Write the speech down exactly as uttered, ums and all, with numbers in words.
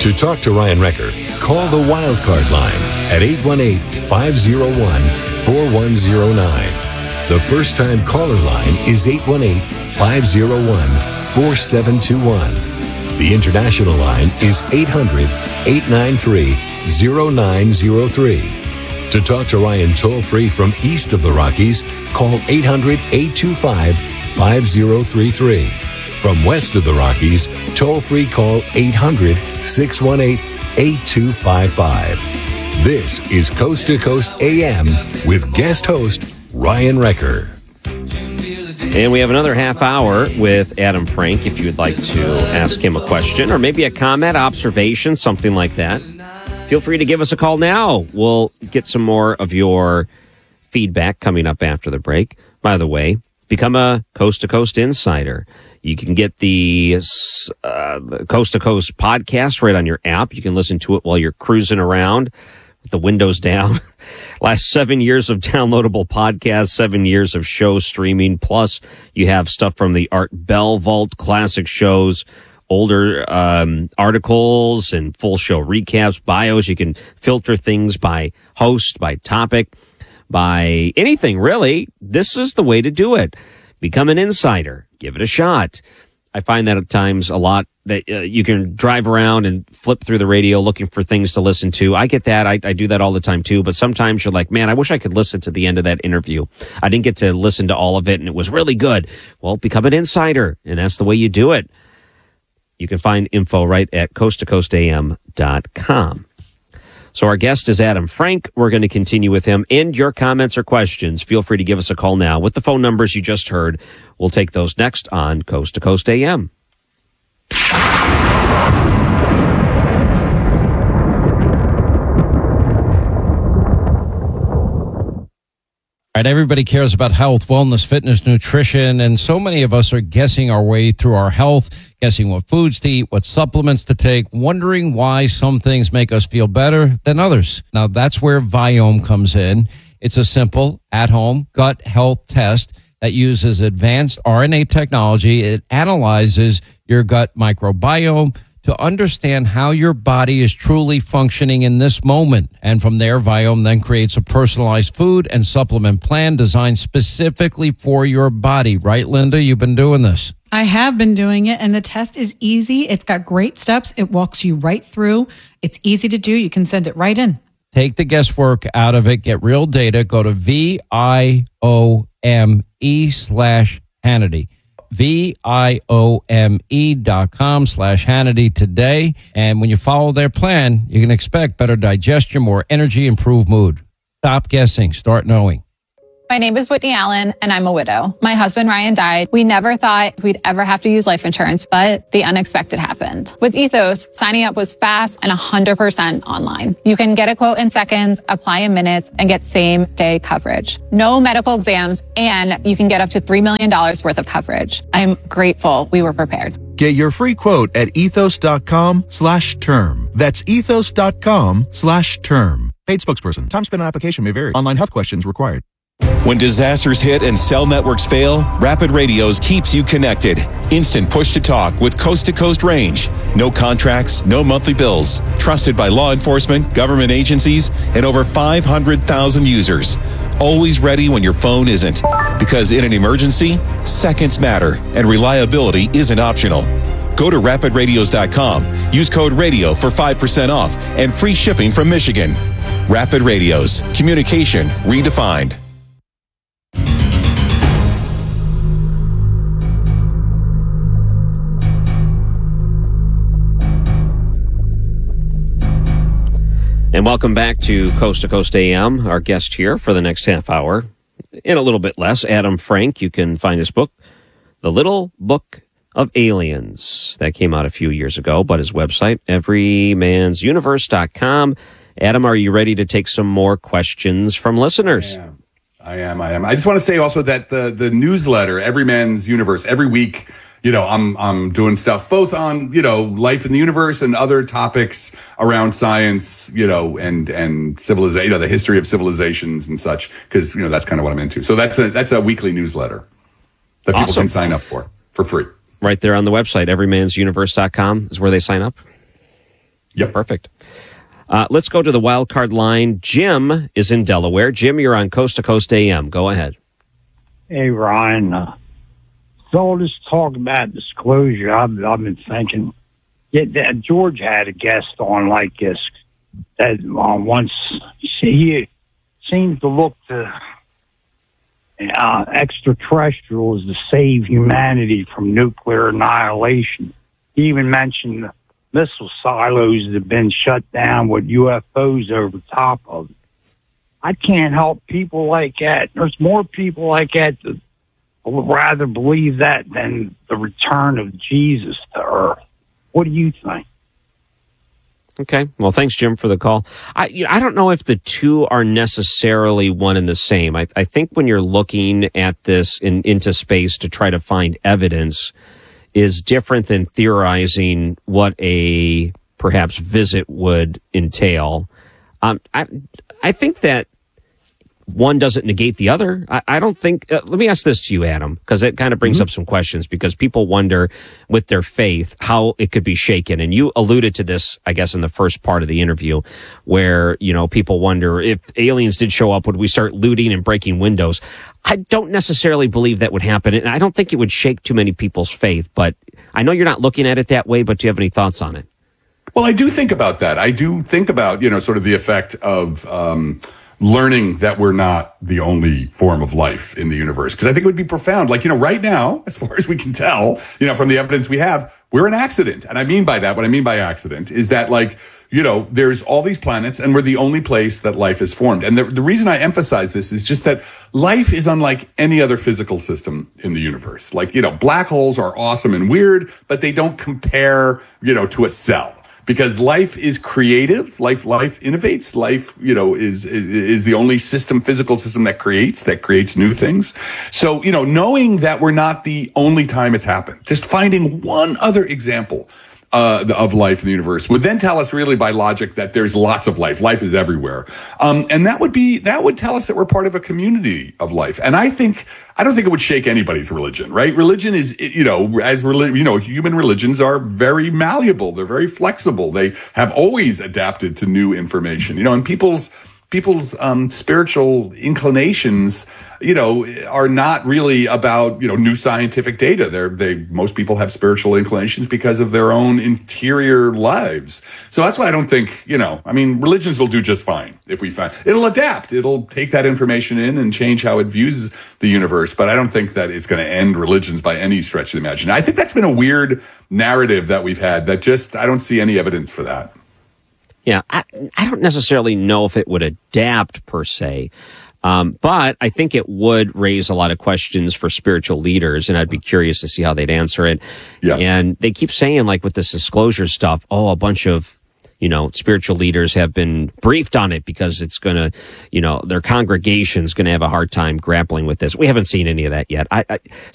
To talk to Ryan Recker, call the Wildcard line at eight one eight, five oh one, four one oh nine. The first-time caller line is eight one eight, five oh one, four seven two one. The international line is eight hundred, eight nine three, oh nine oh three. To talk to Ryan toll-free from east of the Rockies, call eight hundred, eight two five, five oh three three. From west of the Rockies, toll-free call eight hundred, six one eight, eight two five five. This is Coast to Coast A M with guest host Ryan Recker. And we have another half hour with Adam Frank if you would like to ask him a question or maybe a comment, observation, something like that. Feel free to give us a call now. We'll get some more of your feedback coming up after the break. By the way, become a Coast to Coast Insider. You can get the, uh, the Coast to Coast podcast right on your app. You can listen to it while you're cruising around with the windows down. Last seven years of downloadable podcasts, seven years of show streaming. Plus, you have stuff from the Art Bell Vault, classic shows, older um, articles and full show recaps, bios. You can filter things by host, by topic, by anything, really. This is the way to do it. Become an insider. Give it a shot. I find that at times a lot that uh, you can drive around and flip through the radio looking for things to listen to. I get that. I, I do that all the time, too. But sometimes you're like, man, I wish I could listen to the end of that interview. I didn't get to listen to all of it, and it was really good. Well, become an insider, and that's the way you do it. You can find info right at coast to coast a m dot com. So our guest is Adam Frank. We're going to continue with him. And your comments or questions, feel free to give us a call now with the phone numbers you just heard. We'll take those next on Coast to Coast A M. All right, everybody cares about health, wellness, fitness, nutrition, and so many of us are guessing our way through our health, guessing what foods to eat, what supplements to take, wondering why some things make us feel better than others. Now, that's where Viome comes in. It's a simple, at-home gut health test that uses advanced R N A technology. It analyzes your gut microbiome to understand how your body is truly functioning in this moment. And from there, Viome then creates a personalized food and supplement plan designed specifically for your body. Right, Linda? You've been doing this. I have been doing it, and the test is easy. It's got great steps. It walks you right through. It's easy to do. You can send it right in. Take the guesswork out of it. Get real data. Go to V I O M E slash Hannity. V-I-O-M-E dot com slash Hannity today. And when you follow their plan, you can expect better digestion, more energy, improved mood. Stop guessing. Start knowing. My name is Whitney Allen, and I'm a widow. My husband, Ryan, died. We never thought we'd ever have to use life insurance, but the unexpected happened. With Ethos, signing up was fast and one hundred percent online. You can get a quote in seconds, apply in minutes, and get same-day coverage. No medical exams, and you can get up to three million dollars worth of coverage. I'm grateful we were prepared. Get your free quote at ethos.com slash term. That's ethos.com slash term. Paid spokesperson. Time spent on application may vary. Online health questions required. When disasters hit and cell networks fail, Rapid Radios keeps you connected. Instant push-to-talk with coast-to-coast range. No contracts, no monthly bills. Trusted by law enforcement, government agencies, and over five hundred thousand users. Always ready when your phone isn't. Because in an emergency, seconds matter, and reliability isn't optional. Go to rapid radios dot com. Use code RADIO for five percent off and free shipping from Michigan. Rapid Radios. Communication redefined. And welcome back to Coast to Coast A M. Our guest here for the next half hour, in a little bit less, Adam Frank. You can find his book, The Little Book of Aliens. That came out a few years ago, but his website, every mans universe dot com. Adam, are you ready to take some more questions from listeners? I am. I am. I am. I just want to say also that the the newsletter, Every Man's Universe, every week, you know, I'm I'm doing stuff both on, you know, life in the universe and other topics around science, you know, and and civilization, you know, the history of civilizations and such, because, you know, that's kind of what I'm into. So that's a that's a weekly newsletter that people Awesome. can sign up for for free. Right there on the website, every mans universe dot com is where they sign up. Yep. Perfect. Uh, let's go to the wild card line. Jim is in Delaware. Jim, you're on Coast to Coast A M. Go ahead. Hey, Ryan. Uh, so all this talk about disclosure, I've, I've been thinking, yeah, that George had a guest on like this that uh, once he seems to look to uh, extraterrestrials to save humanity from nuclear annihilation. He even mentioned missile silos that have been shut down with U F Os over top of it. I can't help people like that. There's more people like that that would rather believe that than the return of Jesus to Earth. What do you think? Okay. Well, thanks, Jim, for the call. I you know, I don't know if the two are necessarily one and the same. I, I think when you're looking at this in, into space to try to find evidence is different than theorizing what a perhaps visit would entail. Um, I I think that one doesn't negate the other. I, I don't think, uh, let me ask this to you, Adam, because it kind of brings mm-hmm. up some questions because people wonder with their faith how it could be shaken. And you alluded to this, I guess, in the first part of the interview where, you know, people wonder if aliens did show up, would we start looting and breaking windows? I don't necessarily believe that would happen. And I don't think it would shake too many people's faith, but I know you're not looking at it that way, but do you have any thoughts on it? Well, I do think about that. I do think about, you know, sort of the effect of, um, learning that we're not the only form of life in the universe. Because I think it would be profound. Like, you know, right now, as far as we can tell, you know, from the evidence we have, we're an accident. And I mean by that, what I mean by accident is that, like, you know, there's all these planets and we're the only place that life is formed. And the, the reason I emphasize this is just that life is unlike any other physical system in the universe. Like, you know, black holes are awesome and weird, but they don't compare, you know, to a cell. Because life is creative, life, life innovates, life, you know, is, is, is the only system, physical system that creates, that creates new things. So, you know, knowing that we're not the only time it's happened, just finding one other example Uh, of life in the universe would then tell us really by logic that there's lots of life. Life is everywhere. Um, and that would be, that would tell us that we're part of a community of life. And I think, I don't think it would shake anybody's religion, right? Religion is, you know, as relig- you know, human religions are very malleable. They're very flexible. They have always adapted to new information, you know, and people's, people's, um, spiritual inclinations, you know, are not really about, you know, new scientific data. They're, they, most people have spiritual inclinations because of their own interior lives. So that's why I don't think, you know, I mean, religions will do just fine if we find, it'll adapt. It'll take that information in and change how it views the universe. But I don't think that it's going to end religions by any stretch of the imagination. I think that's been a weird narrative that we've had that just, I don't see any evidence for that. Yeah, I, I don't necessarily know if it would adapt per se. Um, but I think it would raise a lot of questions for spiritual leaders, and I'd be curious to see how they'd answer it. Yeah. And they keep saying, like, with this disclosure stuff, oh, a bunch of, you know, spiritual leaders have been briefed on it because it's going to, you know, their congregation's going to have a hard time grappling with this. We haven't seen any of that yet. I, I